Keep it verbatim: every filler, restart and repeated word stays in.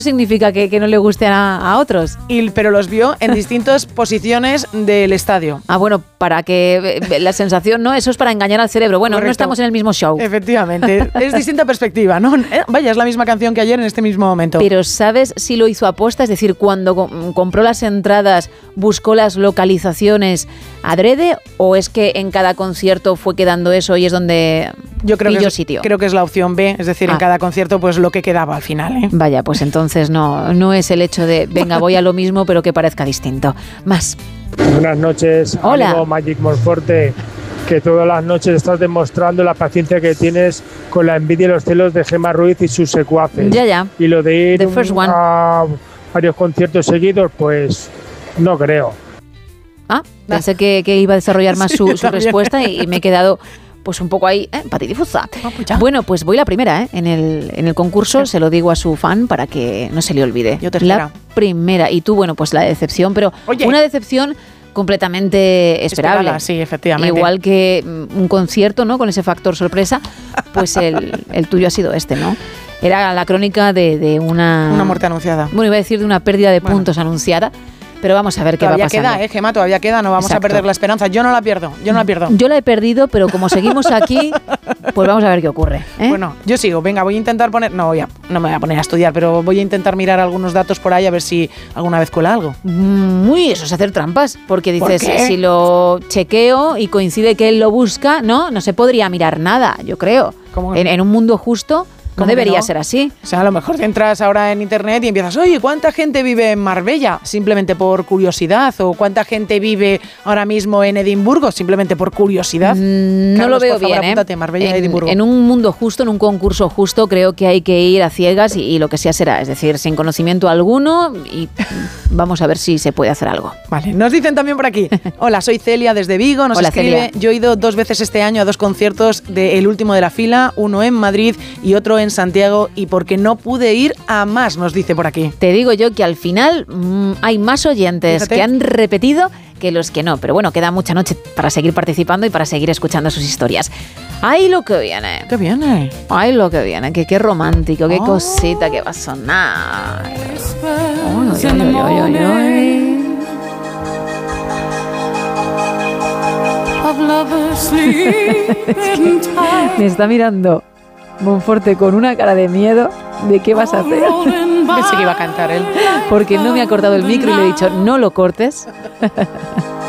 significa que, que no le gusten a, a otros. Y, pero los vio en distintas posiciones del estadio. Ah, bueno, para que la sensación, ¿no? Eso es para engañar al cerebro. Bueno, Correcto. No estamos en el mismo show. Efectivamente. Es distinta perspectiva, ¿no? Vaya, es la misma canción que ayer en este mismo momento. Pero ¿sabes si lo hizo aposta? Es decir, cuando com- compró las entradas, buscó las localizaciones adrede, o es que en cada concierto fue quedando eso y es donde yo creo pilló que es, sitio? Creo que es la opción B, es decir, ah. en cada concierto pues lo que quedaba al final, ¿eh? Vaya, pues entonces no, no es el hecho de venga, voy a lo mismo pero que parezca distinto. Más. Buenas noches, hola. Amigo Magic Monforte, que todas las noches estás demostrando la paciencia que tienes con la envidia y los celos de Gemma Ruiz y sus secuaces. Ya, ya. Y lo de ir The first one. a varios conciertos seguidos, pues no creo. Ah, pensé que, que iba a desarrollar más sí, su, su respuesta y, y me he quedado pues un poco ahí, ¿eh? Patidifusa. Oh, pues bueno, pues voy la primera, ¿eh? En el, en el concurso, sí. Se lo digo a su fan para que no se le olvide. Yo tercera. La primera. Y tú, bueno, pues la decepción, pero Oye. Una decepción completamente esperable. Esperada, sí, efectivamente. Igual que un concierto, ¿no? Con ese factor sorpresa, pues el, el tuyo ha sido este, ¿no? Era la crónica de, de una... Una muerte anunciada. Bueno, iba a decir de una pérdida de bueno. puntos anunciada. Pero vamos a ver qué todavía va pasando. Todavía queda, ¿eh, Gemma? Todavía queda, no vamos Exacto. a perder la esperanza. Yo no la pierdo, yo no la pierdo. Yo la he perdido, pero como seguimos aquí, pues vamos a ver qué ocurre, ¿eh? Bueno, yo sigo. Venga, voy a intentar poner... No, voy a, no me voy a poner a estudiar, pero voy a intentar mirar algunos datos por ahí a ver si alguna vez cuela algo. Muy, eso es hacer trampas, porque dices, ¿Por si lo chequeo y coincide que él lo busca, no, no se podría mirar nada, yo creo. ¿Cómo? En, en un mundo justo... No debería no? ser así. O sea, a lo mejor te entras ahora en internet y empiezas, oye, ¿cuánta gente vive en Marbella? Simplemente por curiosidad. ¿O cuánta gente vive ahora mismo en Edimburgo? Simplemente por curiosidad. Mm, no Carlos, lo veo por favor, bien, apúntate, ¿eh? Marbella en, y Edimburgo. En un mundo justo, en un concurso justo, creo que hay que ir a ciegas y, y lo que sea será. Es decir, sin conocimiento alguno y vamos a ver si se puede hacer algo. Vale, nos dicen también por aquí. Hola, soy Celia desde Vigo. Nos Hola, escribe. Celia. Yo he ido dos veces este año a dos conciertos del último de la fila, uno en Madrid y otro en Santiago, y porque no pude ir a más, nos dice por aquí. Te digo yo que al final mmm, hay más oyentes Fíjate. que han repetido que los que no, pero bueno, queda mucha noche para seguir participando y para seguir escuchando sus historias. ¡Ay, lo que viene! ¿Qué viene? ¡Ay, lo que viene! Que qué romántico, qué oh. cosita que va a sonar. Ay, ay, ay, ay, ay. Me está mirando Monforte con una cara de miedo. ¿De qué vas a hacer? Pensé que iba a cantar él. Porque no me ha cortado el micro y le he dicho, no lo cortes.